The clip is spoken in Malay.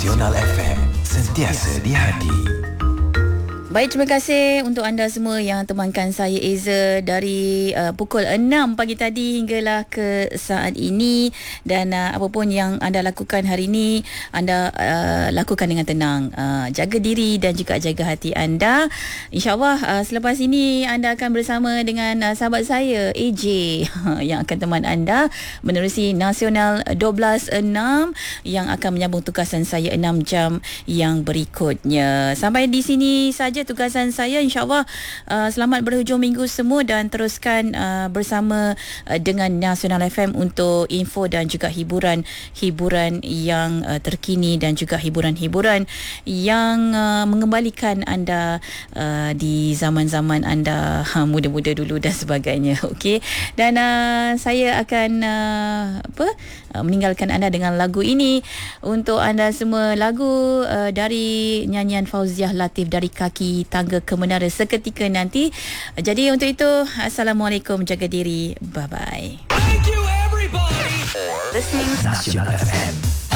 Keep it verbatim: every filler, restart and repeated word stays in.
Nasional F M, sentiasa di hati. Baik, terima kasih untuk anda semua yang temankan saya Eza dari uh, pukul enam pagi tadi hinggalah ke saat ini. Dan uh, apa pun yang anda lakukan hari ini, anda uh, lakukan dengan tenang. Uh, jaga diri dan juga jaga hati anda. InsyaAllah uh, selepas ini anda akan bersama dengan uh, sahabat saya A J yang akan teman anda menerusi Nasional dua belas enam yang akan menyambung tugasan saya enam jam yang berikutnya. Sampai di sini saja tugasan saya, insyaAllah. Uh, selamat berhujung minggu semua dan teruskan uh, bersama uh, dengan Nasional F M untuk info dan juga hiburan-hiburan yang uh, terkini dan juga hiburan-hiburan yang uh, mengembalikan anda uh, di zaman-zaman anda uh, muda-muda dulu dan sebagainya. Okey. Dan uh, saya akan uh, apa uh, meninggalkan anda dengan lagu ini untuk anda semua, lagu uh, dari nyanyian Fauziah Latif dari Kaki Tangga ke Menara seketika nanti. Jadi untuk itu, Assalamualaikum, jaga diri, bye bye. Listening Nasional F M.